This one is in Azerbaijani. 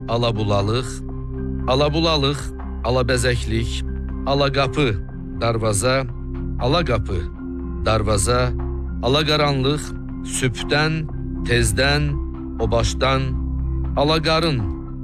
alabulalıq, alabulalıq, alabəzəklik, alaqapı, darvaza, alaqapı, darvaza, alaqaranlıq, sübhdən, tezdən, o başdan, alaqarın,